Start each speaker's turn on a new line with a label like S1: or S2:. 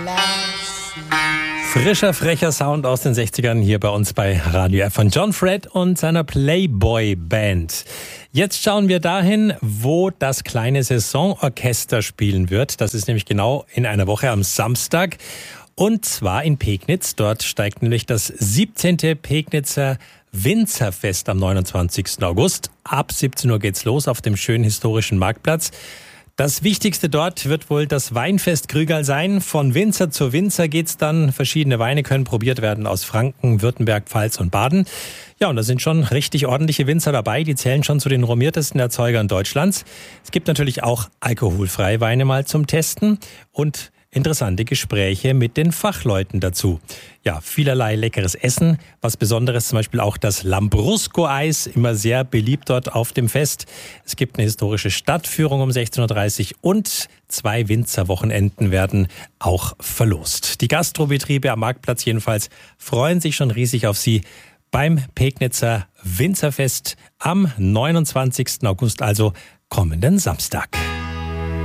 S1: Frischer, frecher Sound aus den 60ern hier bei uns bei Radio F von John Fred und seiner Playboy Band. Jetzt schauen wir dahin, wo das kleine Saisonorchester spielen wird. Das ist nämlich genau in einer Woche am Samstag. Und zwar in Pegnitz. Dort steigt nämlich das 17. Pegnitzer Winzerfest am 29. August. Ab 17 Uhr geht's los auf dem schönen historischen Marktplatz. Das Wichtigste dort wird wohl das Weinfest Krügerl sein. Von Winzer zu Winzer geht's dann. Verschiedene Weine können probiert werden aus Franken, Württemberg, Pfalz und Baden. Ja, und da sind schon richtig ordentliche Winzer dabei. Die zählen schon zu den renommiertesten Erzeugern Deutschlands. Es gibt natürlich auch alkoholfreie Weine mal zum Testen und interessante Gespräche mit den Fachleuten dazu. Ja, vielerlei leckeres Essen. Was Besonderes zum Beispiel auch das Lambrusco-Eis, immer sehr beliebt dort auf dem Fest. Es gibt eine historische Stadtführung um 16.30 Uhr und 2 Winzerwochenenden werden auch verlost. Die Gastrobetriebe am Marktplatz jedenfalls freuen sich schon riesig auf Sie beim Pegnitzer Winzerfest am 29. August, also kommenden Samstag.